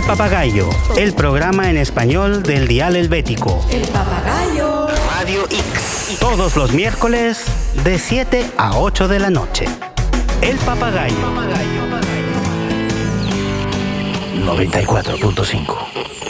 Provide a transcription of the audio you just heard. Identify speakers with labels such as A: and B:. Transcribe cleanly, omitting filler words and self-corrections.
A: El Papagayo, el programa en español del Dial Helvético.
B: El Papagayo.
A: Radio X. Todos los miércoles de 7 a 8 de la noche. El Papagayo. 94.5.